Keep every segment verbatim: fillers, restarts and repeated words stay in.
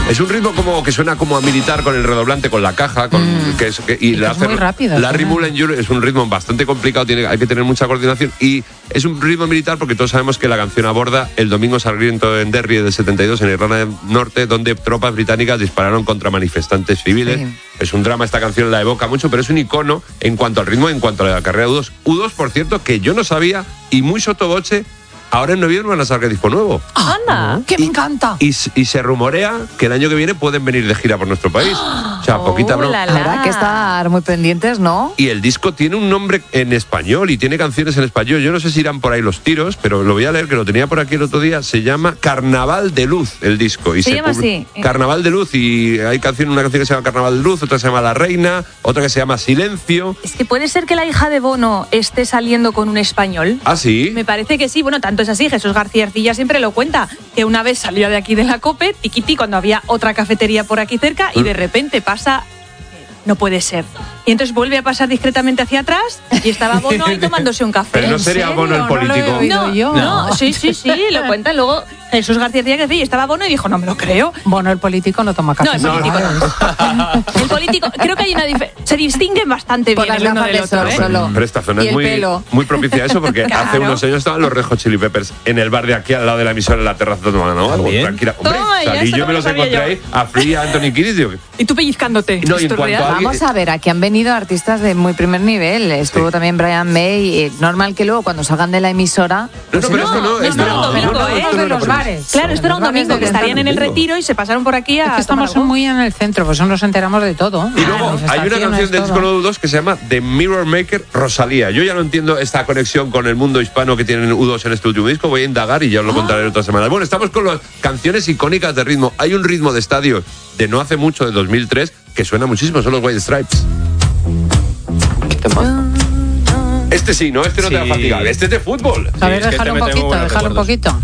Es un ritmo como que suena como a militar con el redoblante, con la caja, con, Mm. que es, que, y, Y le que es hace, muy rápido, Larry ¿no? Mullen Junior es un ritmo bastante complicado, tiene, hay que tener mucha coordinación y es un ritmo militar porque todos sabemos que la canción aborda el domingo sangriento en Derry del setenta y dos en Irlanda del Norte, donde tropas británicas dispararon contra manifestantes civiles. Sí. Es un drama, esta canción la evoca mucho, pero es un icono en cuanto al ritmo, en cuanto a la carrera de U dos. U dos, por cierto, que yo no sabía y muy sotoboche, ahora en noviembre van a sacar disco nuevo. ¡Anda! ¡Que me encanta! Y, y se rumorea que el año que viene pueden venir de gira por nuestro país. O sea, poquita Oh, broma. la, la. Habrá que estar muy pendientes, ¿no? Y el disco tiene un nombre en español y tiene canciones en español. Yo no sé si irán por ahí los tiros, pero lo voy a leer, que lo tenía por aquí el otro día. Se llama Carnaval de Luz, el disco. Y Se llama publi- así. Carnaval de Luz. Y hay canción, una canción que se llama Carnaval de Luz, otra se llama La Reina, otra que se llama Silencio. Es que puede ser que la hija de Bono esté saliendo con un español. Ah, sí. Me parece que sí. Bueno, tanto es así. Jesús García Ercilla siempre lo cuenta. Que una vez salió de aquí de la COPE, tiquiti, cuando había otra cafetería por aquí cerca, y de repente pasa... No puede ser. Y entonces vuelve a pasar discretamente hacia atrás y estaba Bono ahí tomándose un café. Pero no ¿En sería serio? Bono el No lo he político. oído. No, yo. no, sí, sí, sí, lo cuentan. Luego Jesús García Ercilla que decía, y estaba Bono y dijo, no me lo creo. Bueno, el político no toma café. No, el político no. El político, creo que hay una diferencia. Se distinguen bastante Por bien las el uno gafas del de otro, sol, ¿eh? solo. Pero esta zona Y es el muy, pelo. muy propicia a eso porque hace Claro. unos años estaban los Red Hot Chili Peppers en el bar de aquí al lado de la emisora en la terraza tomando algo. ¿También? Tranquila. Hombre, Toma, ya, salí eso yo no me lo los sabía encontré yo. ahí a Free, a Anthony Kiedis. Digo, Y tú pellizcándote. No, y en ¿Esto es cuanto real? a- Vamos a ver, aquí han venido artistas de muy primer nivel. Estuvo Sí. también Brian May. eh, Normal que luego cuando salgan de la emisora... No, no, pero No, esto no, no, esto no, era un domingo, no, no, ¿eh? esto no de era los por- bares. Claro, esto era un Los bares domingo, de que estarían en el domingo. retiro y se pasaron por aquí a Es que estamos tomar algo. muy en el centro, pues nos enteramos de todo. Y luego Las hay una estaciones, canción del disco todo. nuevo U dos que se llama The Mirror Maker Rosalía. Yo ya no entiendo esta conexión con el mundo hispano que tienen U dos en este último disco. Voy a indagar y ya os lo contaré otra semana. Bueno, estamos con las canciones icónicas de ritmo. Hay un ritmo de estadio de no hace mucho, de dos mil tres, que suena muchísimo. Son los White Stripes. Este sí, ¿no? Este no te va a Sí. fatigar. Este es de fútbol. A ver, es que déjalo este un me tengo poquito, buenos déjalo un recuerdos. poquito.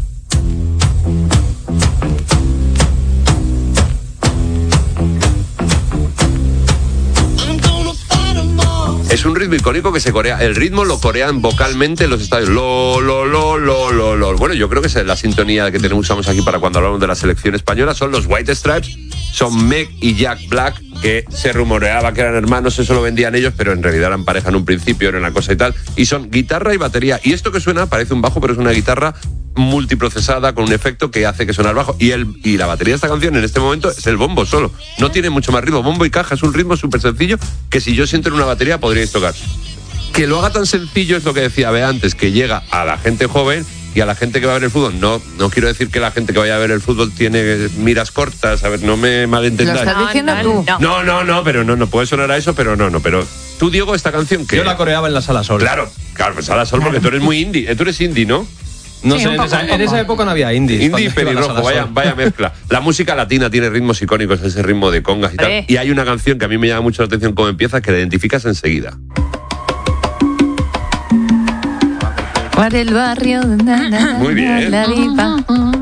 Es un ritmo icónico que se corea. El ritmo lo corean vocalmente en los estadios. Lo, lo, lo, lo, lo, lo. Bueno, yo creo que es la sintonía que tenemos usamos aquí para cuando hablamos de la selección española. Son los White Stripes. Son Meg y Jack Black, que se rumoreaba que eran hermanos, eso lo vendían ellos, pero en realidad eran pareja en un principio, era una cosa y tal. Y son guitarra y batería. Y esto que suena parece un bajo, pero es una guitarra multiprocesada con un efecto que hace que suene el bajo. Y, el, y la batería de esta canción en este momento es el bombo solo. No tiene mucho más ritmo. Bombo y caja es un ritmo súper sencillo que si yo siento en una batería podríais tocar. Que lo haga tan sencillo es lo que decía Bea antes, que llega a la gente joven y a la gente que va a ver el fútbol. No, no quiero decir que la gente que vaya a ver el fútbol tiene miras cortas, a ver, no me Lo malentendáis. estás diciendo no, tú. no. No, no, no, pero no, no puede sonar a eso, pero no, no, pero tú, Diego, esta canción que... Yo la coreaba en la sala sol. Claro, claro, pues a la sol, porque tú eres muy indie, eh, tú eres indie, ¿no? No Sí, sé, un en poco, esa, un en poco. esa época no había indies. Indie y cuando iba a la pelirrojo, Sala vaya, Sol. vaya mezcla. La música latina tiene ritmos icónicos, ese ritmo de congas y tal. Hombre. Y hay una canción que a mí me llama mucho la atención cómo empieza, que la identificas enseguida. Por el barrio. na, na, Muy bien. la diva.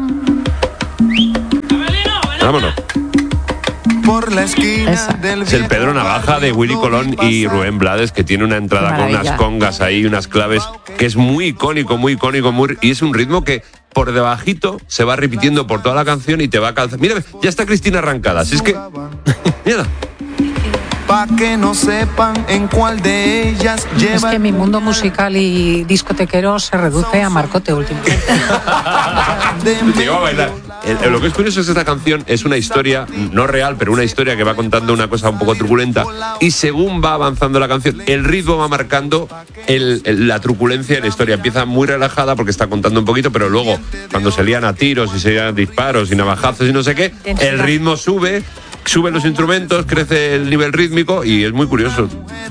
Vámonos. Por la esquina Esa. del Es el Pedro Navaja de Willy Colón y Rubén Blades, que tiene una entrada Qué con unas maravilla. congas ahí, unas claves, que es muy icónico, muy icónico, muy, y es un ritmo que por debajito se va repitiendo por toda la canción y te va a calzar. Mira, ya está Cristina arrancada, así es que... Mira. Pa' que no sepan en cuál de ellas lleva. Es que mi mundo musical y discotequero se reduce a Marcote últimamente. Te llevo a bailar. El- lo que es curioso es que esta canción es una historia, no real, pero una historia que va contando una cosa un poco truculenta. Y según va avanzando la canción, el ritmo va marcando el- el- la truculencia de la historia. Empieza muy relajada porque está contando un poquito, pero luego, cuando se lían a tiros y se lían disparos y navajazos y no sé qué, el ritmo sube, suben los instrumentos, crece el nivel rítmico y es muy curioso.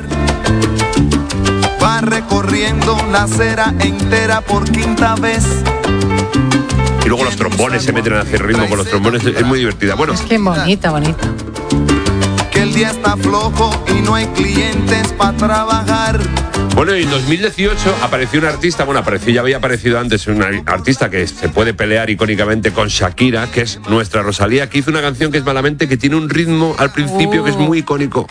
Va recorriendo la acera entera por quinta vez. Y luego los trombones se meten a hacer ritmo con los trombones, es muy divertida. Bueno, Es que bonita, bonita. Que el día está flojo y no hay clientes para trabajar. Bueno, y en dos mil dieciocho apareció un artista, bueno, apareció, ya había aparecido antes, una artista que se puede pelear icónicamente con Shakira, que es nuestra Rosalía, que hizo una canción que es Malamente, que tiene un ritmo al principio que es muy icónico.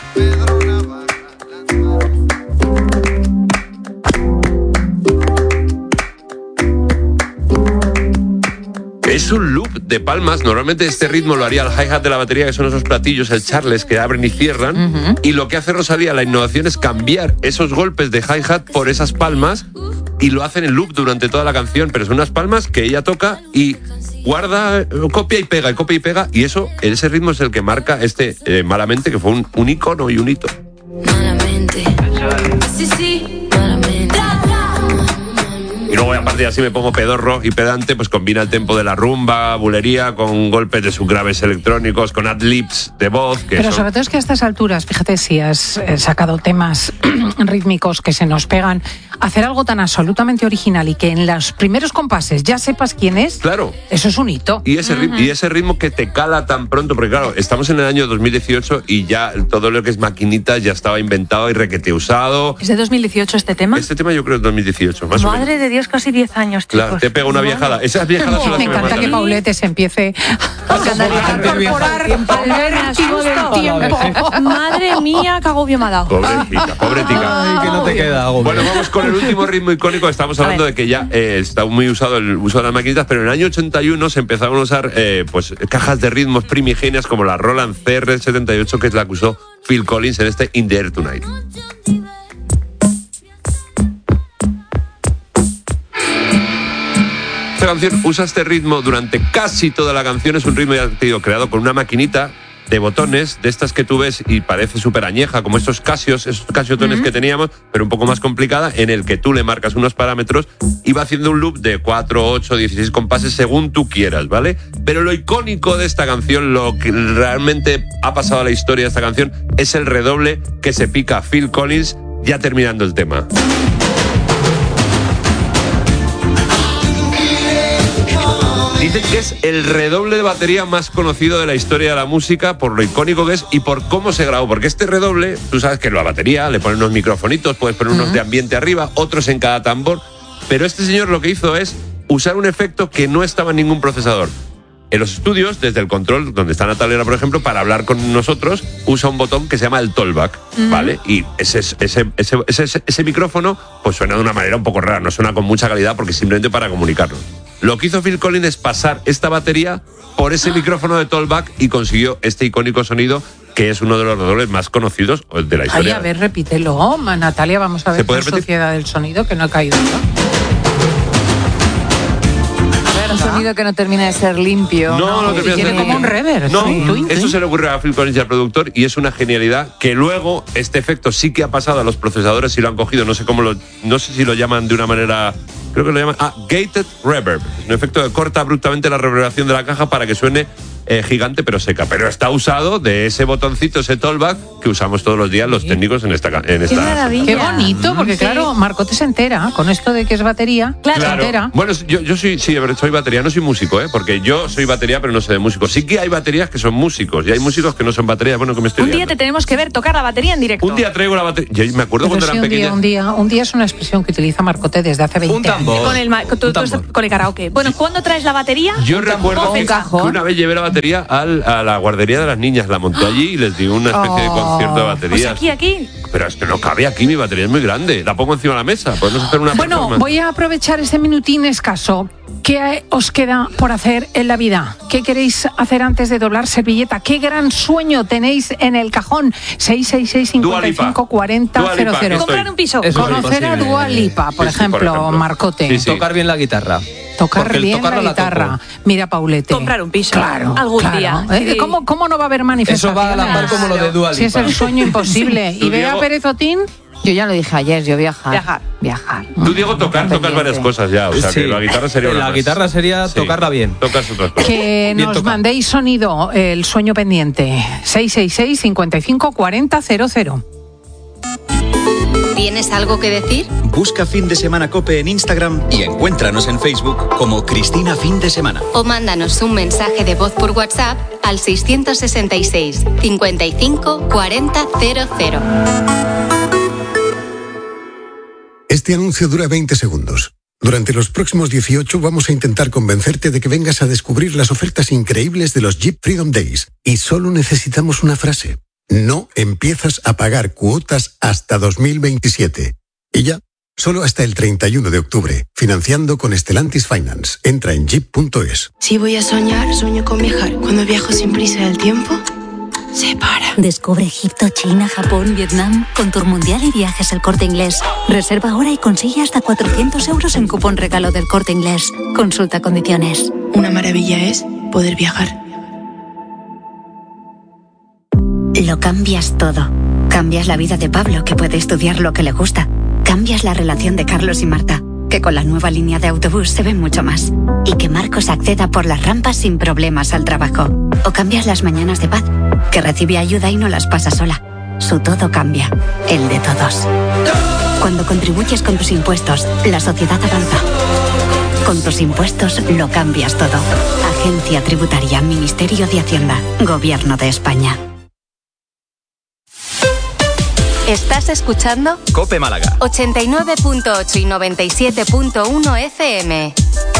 Es un loop de palmas. Normalmente este ritmo lo haría el hi-hat de la batería, que son esos platillos, el charles, que abren y cierran. Uh-huh. Y lo que hace Rosalía, la innovación, es cambiar esos golpes de hi-hat por esas palmas y lo hacen en loop durante toda la canción, pero son unas palmas que ella toca y guarda, copia y pega, y copia y pega, y eso, ese ritmo es el que marca este eh, Malamente, que fue un, un icono y un hito. Malamente. Sí, sí, malamente. Y luego, a partir de así, me pongo pedorro y pedante, pues combina el tempo de la rumba, bulería, con golpes de sus graves electrónicos, con ad-libs de voz. Que Pero son... sobre todo es que a estas alturas, fíjate, si has eh, sacado temas rítmicos que se nos pegan, hacer algo tan absolutamente original y que en los primeros compases ya sepas quién es, claro, eso es un hito. Y ese, ritmo, uh-huh. y ese ritmo que te cala tan pronto, porque claro, estamos en el año dos mil dieciocho y ya todo lo que es maquinitas ya estaba inventado y requete usado. ¿Es de dos mil dieciiocho este tema? Este tema yo creo es dos mil dieciocho, más Madre o menos. de Dios, casi diez años, chicos. Claro, te pega una viejada. Esas viejadas son las Me que me encanta que matan. Paulete se empiece a incorporar al vértigo del tiempo. Madre mía, qué agobio me ha dado. Pobrecita, pobretica. Ay, que no te queda agobio. Bueno, vamos con el último ritmo icónico. Estamos hablando de que ya eh, está muy usado el uso de las maquinitas, pero en el año ochenta y uno se empezaron a usar eh, pues cajas de ritmos primigenias como la Roland C R setenta y ocho, que es la que usó Phil Collins en este In the Air Tonight. Esta canción usa este ritmo durante casi toda la canción. Es un ritmo, ya te digo, creado con una maquinita de botones, de estas que tú ves y parece súper añeja, como estos casios, esos casiotones uh-huh. que teníamos, pero un poco más complicada, en el que tú le marcas unos parámetros y va haciendo un loop de cuatro, ocho, dieciséis compases según tú quieras, ¿vale? Pero lo icónico de esta canción, lo que realmente ha pasado a la historia de esta canción, es el redoble que se pica Phil Collins ya terminando el tema. Dicen que es el redoble de batería más conocido de la historia de la música por lo icónico que es y por cómo se grabó. Porque este redoble, tú sabes que en la batería le ponen unos microfonitos, puedes poner unos uh-huh. de ambiente arriba, otros en cada tambor. Pero este señor lo que hizo es usar un efecto que no estaba en ningún procesador. En los estudios, desde el control, donde está Natalia, por ejemplo, para hablar con nosotros, usa un botón que se llama el Tollback, uh-huh. ¿vale? Y ese, ese, ese, ese, ese, ese micrófono pues suena de una manera un poco rara, no suena con mucha calidad porque simplemente para comunicarnos. Lo que hizo Phil Collins es pasar esta batería por ese micrófono de Tollback y consiguió este icónico sonido que es uno de los redobles más conocidos de la historia. Ay, a ver, repítelo, Natalia, vamos a ver la sociedad del sonido que no ha caído, ¿no? Un sonido que no termina de ser limpio. No, no, no termina de ser limpio. Como un reverb. No, sí. Eso se le ocurrió a Phil Collins y al productor y es una genialidad que luego este efecto sí que ha pasado a los procesadores y lo han cogido, no sé cómo lo, no sé si lo llaman de una manera, creo que lo llaman, ah, gated reverb, un efecto que corta abruptamente la reverberación de la caja para que suene eh, gigante pero seca, pero está usado de ese botoncito, ese Tollback que usamos todos los días los técnicos en esta en esta. Qué maravilla. Qué bonito, porque sí. claro, Marcote se entera con esto de que es batería, claro. se entera. Bueno, yo, yo soy, sí, soy batería, no soy músico, ¿eh? Porque yo soy batería, pero no sé de músicos. Sí que hay baterías que son músicos y hay músicos que no son baterías. Bueno, que me estoy Un día liando. te tenemos que ver tocar la batería en directo. Un día traigo la batería. Yo me acuerdo pero cuando sí, eran un día, pequeñas. un día, un día es una expresión que utiliza Marcote desde hace veinte un tambor. años. Con el, con, tu, tu, con el karaoke. Bueno, ¿cuándo traes la batería? Yo recuerdo que, que una vez llevé la batería al, a la guardería de las niñas, la monté allí y les di una especie oh. de concierto de baterías. Pues aquí, aquí. Pero es que no cabe aquí, mi batería es muy grande. La pongo encima de la mesa. Podemos hacer una Bueno, performance. Voy a aprovechar ese minutín escaso. ¿Qué os queda por hacer en la vida? ¿Qué queréis hacer antes de doblar servilleta? ¿Qué gran sueño tenéis en el cajón? seis seis seis, cinco cinco, cuatro cero cero cero. Comprar un piso. Eso Conocer a Dua Lipa, por, sí, ejemplo, sí, por ejemplo, Marcote. Sí, sí. Tocar bien la guitarra. Tocar bien la guitarra. La Mira, Paulete. Comprar un piso. Claro. Algún claro. día. ¿Eh? ¿Cómo, ¿Cómo no va a haber manifestaciones? Eso va a la par como lo de Dua Lipa. Si es el sueño imposible. ¿Y Bea Pérez Otín? Yo ya lo dije ayer, yo viajar. Viajar. Viajar. Tú, Diego, tocar, tocas varias cosas ya. O sea, sí. que la guitarra sería una La más. guitarra sería sí. tocarla bien. Tocas otras cosas. Que bien nos tocado. mandéis sonido, el sueño pendiente. seis seis seis, cinco cinco, cuatro cero cero. ¿Tienes algo que decir? Busca Fin de Semana COPE en Instagram y encuéntranos en Facebook como Cristina Fin de Semana. O mándanos un mensaje de voz por WhatsApp al seiscientos sesenta y seis, cincuenta y cinco, cuarenta, cero cero. Este anuncio dura veinte segundos. Durante los próximos dieciocho vamos a intentar convencerte de que vengas a descubrir las ofertas increíbles de los Jeep Freedom Days. Y solo necesitamos una frase. No empiezas a pagar cuotas hasta dos mil veintisiete. Y ya, Solo hasta el treinta y uno de octubre. Financiando con Stellantis Finance. Entra en jeep punto es. Si voy a soñar, sueño con viajar. Cuando viajo sin prisa el tiempo se para. Descubre Egipto, China, Japón, Vietnam con Tour Mundial y Viajes El Corte Inglés. Reserva ahora y consigue hasta cuatrocientos euros en cupón regalo del Corte Inglés. Consulta condiciones. Una maravilla es poder viajar. Lo cambias todo. Cambias la vida de Pablo, que puede estudiar lo que le gusta. Cambias la relación de Carlos y Marta, que con la nueva línea de autobús se ven mucho más. Y que Marcos acceda por las rampas sin problemas al trabajo. O cambias las mañanas de Paz, que recibe ayuda y no las pasa sola. Su todo cambia, el de todos. Cuando contribuyes con tus impuestos, la sociedad avanza. Con tus impuestos lo cambias todo. Agencia Tributaria, Ministerio de Hacienda, Gobierno de España. ¿Estás escuchando? COPE Málaga. ochenta y nueve punto ocho y noventa y siete punto uno F M.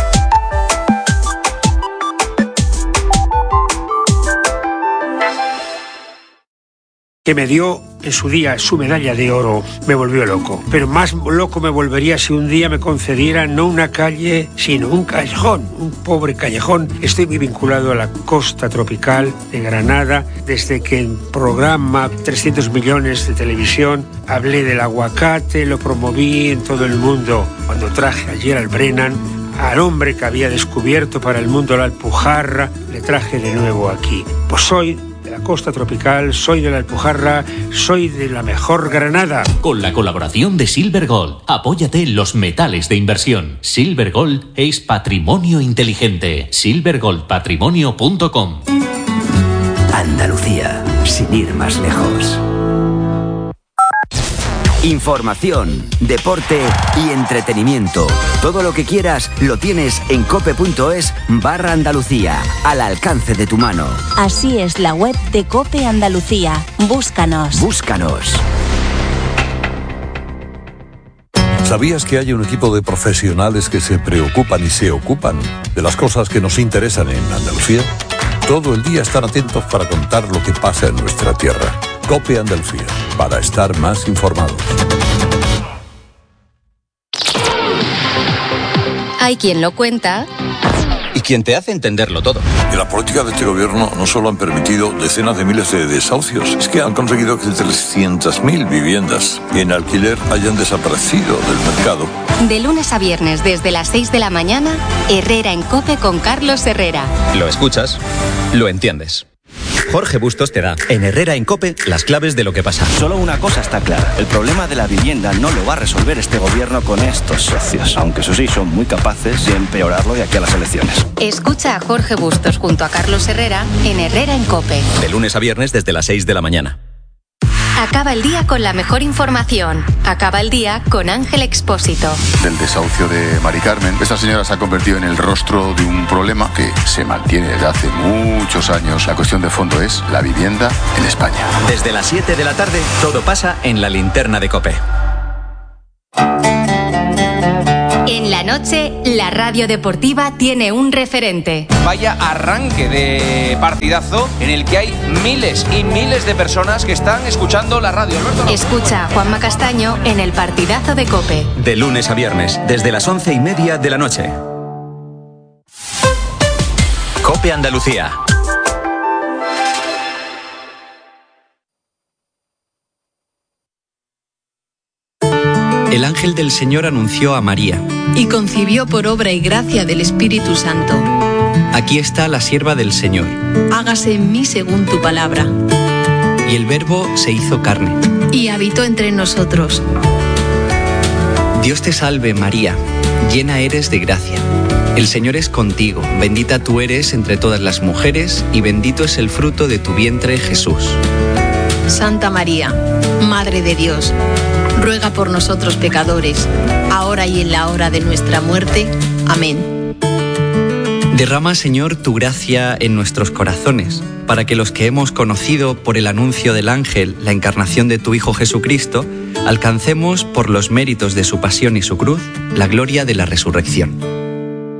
Que me dio en su día su medalla de oro, me volvió loco. Pero más loco me volvería si un día me concediera no una calle, sino un callejón, un pobre callejón. Estoy muy vinculado a la costa tropical de Granada, desde que en programa trescientos millones de televisión hablé del aguacate, lo promoví en todo el mundo. Cuando traje a Gerald Brennan, al hombre que había descubierto para el mundo la Alpujarra, le traje de nuevo aquí. Pues soy de la costa tropical, soy de la Alpujarra, soy de la mejor Granada. Con la colaboración de Silver Gold, apóyate en los metales de inversión. Silver Gold es patrimonio inteligente. silver gold patrimonio punto com. Andalucía, sin ir más lejos. Información, deporte y entretenimiento. Todo lo que quieras lo tienes en cope.es barra Andalucía, al alcance de tu mano. Así es la web de COPE Andalucía. Búscanos. Búscanos. ¿Sabías que hay un equipo de profesionales que se preocupan y se ocupan de las cosas que nos interesan en Andalucía? Todo el día están atentos para contar lo que pasa en nuestra tierra. COPE Andalucía, para estar más informados. Hay quien lo cuenta y quien te hace entenderlo todo. Y la política de este gobierno no solo han permitido decenas de miles de desahucios, es que han conseguido que trescientas mil viviendas en alquiler hayan desaparecido del mercado. De lunes a viernes desde las seis de la mañana, Herrera en COPE con Carlos Herrera. Lo escuchas, lo entiendes. Jorge Bustos te da, en Herrera en COPE, las claves de lo que pasa. Solo una cosa está clara. El problema de la vivienda no lo va a resolver este gobierno con estos socios. Aunque eso sí, son muy capaces de empeorarlo de aquí a las elecciones. Escucha a Jorge Bustos junto a Carlos Herrera en Herrera en COPE. De lunes a viernes desde las seis de la mañana. Acaba el día con la mejor información. Acaba el día con Ángel Expósito. Del desahucio de Mari Carmen. Esta señora se ha convertido en el rostro de un problema que se mantiene desde hace muchos años. La cuestión de fondo es la vivienda en España. Desde las siete de la tarde, todo pasa en la linterna de COPE. En la noche, la radio deportiva tiene un referente. Vaya arranque de partidazo en el que hay miles y miles de personas que están escuchando la radio. Alberto, no. Escucha a Juanma Castaño en el partidazo de COPE. De lunes a viernes, desde las once y media de la noche. COPE Andalucía. El ángel del Señor anunció a María. Y concibió por obra y gracia del Espíritu Santo. Aquí está la sierva del Señor. Hágase en mí según tu palabra. Y el Verbo se hizo carne. Y habitó entre nosotros. Dios te salve, María, llena eres de gracia. El Señor es contigo, bendita tú eres entre todas las mujeres, y bendito es el fruto de tu vientre, Jesús. Santa María, Madre de Dios, ruega por nosotros pecadores, ahora y en la hora de nuestra muerte. Amén. Derrama, Señor, tu gracia en nuestros corazones, para que los que hemos conocido por el anuncio del ángel la encarnación de tu Hijo Jesucristo, alcancemos, por los méritos de su pasión y su cruz, la gloria de la resurrección.